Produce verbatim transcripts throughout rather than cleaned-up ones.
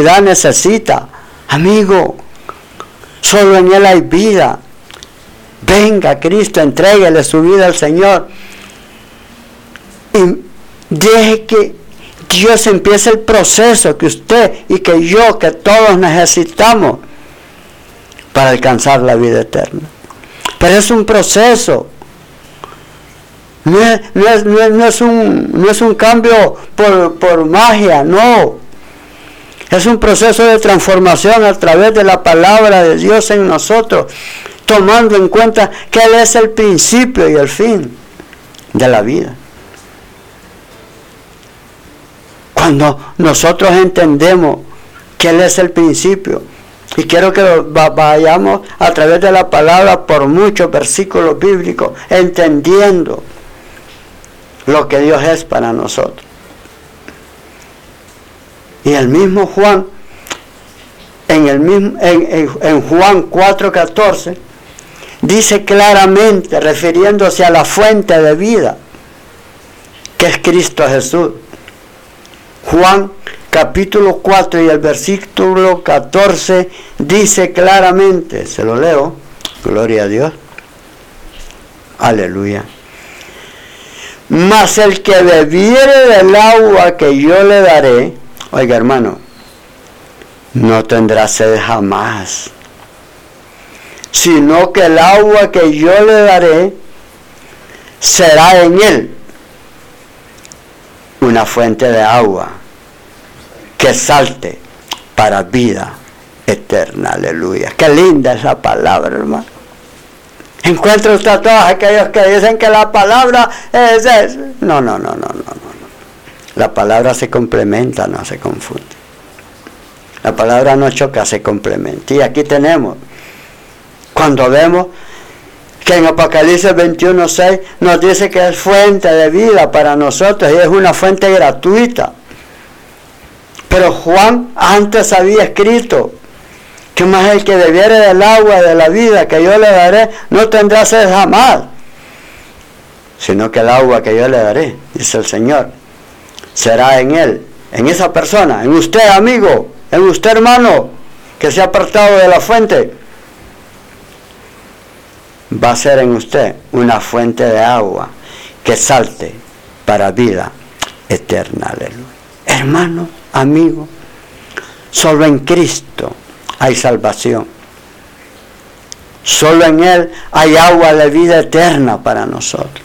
humanidad necesita. Amigo, solo en Él hay vida. Venga Cristo, entréguele su vida al Señor. Y deje que Dios empiece el proceso que usted y que yo, que todos necesitamos para alcanzar la vida eterna. Pero es un proceso. No es, no es, no es, no es, un, no es un cambio por, por magia, no. Es un proceso de transformación a través de la palabra de Dios en nosotros, tomando en cuenta que Él es el principio y el fin de la vida. Cuando nosotros entendemos que Él es el principio, y quiero que vayamos a través de la palabra por muchos versículos bíblicos, entendiendo lo que Dios es para nosotros. Y el mismo Juan, en, el mismo, en, en, en Juan cuatro catorce, dice claramente, refiriéndose a la fuente de vida, que es Cristo Jesús. Juan capítulo cuatro y el versículo catorce dice claramente, se lo leo, gloria a Dios, aleluya. Mas el que bebiere del agua que yo le daré, oiga hermano, no tendrá sed jamás, sino que el agua que yo le daré será en él una fuente de agua que salte para vida eterna, aleluya. Qué linda esa palabra, hermano. Encuentra usted a todos aquellos que dicen que la palabra es eso. No, no, no, no, no, no. La palabra se complementa, no se confunde. La palabra no choca, se complementa. Y aquí tenemos, cuando vemos que en Apocalipsis veintiuno seis nos dice que es fuente de vida para nosotros y es una fuente gratuita. Pero Juan antes había escrito que más el que bebiere del agua de la vida que yo le daré no tendrá sed jamás, sino que el agua que yo le daré, dice el Señor, será en él, en esa persona, en usted amigo, en usted hermano que se ha apartado de la fuente. Va a ser en usted una fuente de agua que salte para vida eterna, aleluya. Hermano, amigo, solo en Cristo hay salvación. Solo en Él hay agua de vida eterna para nosotros.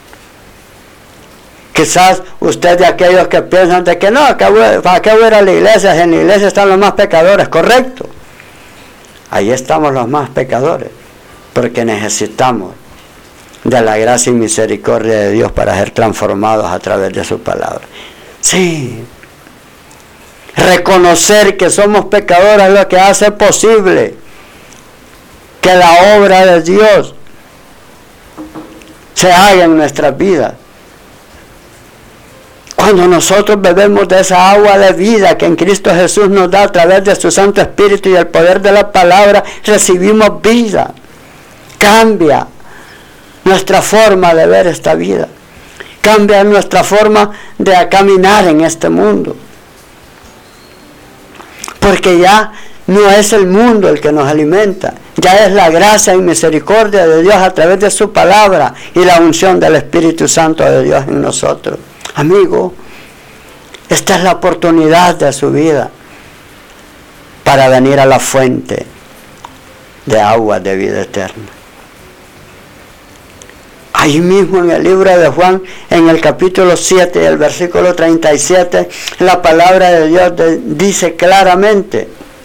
Quizás usted de aquellos que piensan de que no, ¿para qué voy a ir a la iglesia? En la iglesia están los más pecadores, correcto. Ahí estamos los más pecadores, porque necesitamos de la gracia y misericordia de Dios para ser transformados a través de su palabra. Sí. Reconocer que somos pecadores es lo que hace posible que la obra de Dios se haga en nuestras vidas. Cuando nosotros bebemos de esa agua de vida que en Cristo Jesús nos da a través de su Santo Espíritu y el poder de la palabra, recibimos vida. Cambia nuestra forma de ver esta vida. Cambia nuestra forma de caminar en este mundo. Porque ya no es el mundo el que nos alimenta, ya es la gracia y misericordia de Dios a través de su palabra y la unción del Espíritu Santo de Dios en nosotros. Amigo, esta es la oportunidad de su vida para venir a la fuente de agua de vida eterna. Ahí mismo en el libro de Juan, en el capítulo siete, el versículo treinta y siete, la palabra de Dios dice claramente: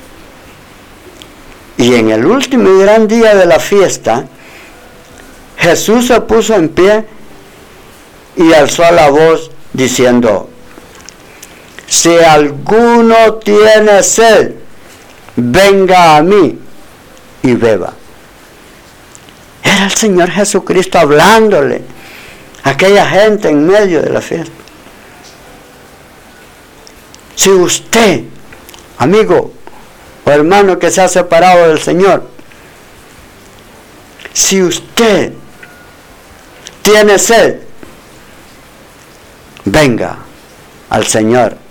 y en el último y gran día de la fiesta, Jesús se puso en pie y alzó la voz diciendo: si alguno tiene sed, venga a mí y beba. Era el Señor Jesucristo hablándole a aquella gente en medio de la fiesta. Si usted, amigo o hermano que se ha separado del Señor, si usted tiene sed, venga al Señor